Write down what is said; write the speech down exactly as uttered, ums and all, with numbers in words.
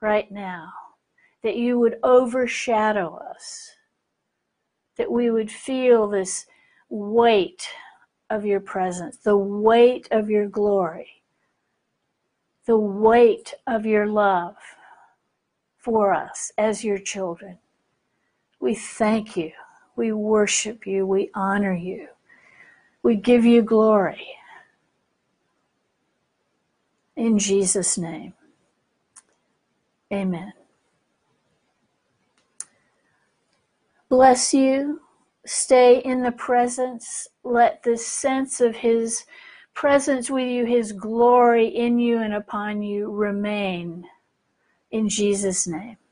right now, that you would overshadow us, that we would feel this weight of your presence, the weight of your glory, the weight of your love for us as your children. We thank you. We worship you. We honor you. We give you glory. In Jesus' name, amen. Bless you. Stay in the presence. Let this sense of his presence with you, his glory in you and upon you remain in Jesus' name.